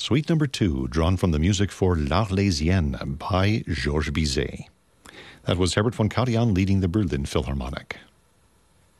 Suite number 2, drawn from the music for L'Arlésienne by Georges Bizet. That was Herbert von Karajan leading the Berlin Philharmonic.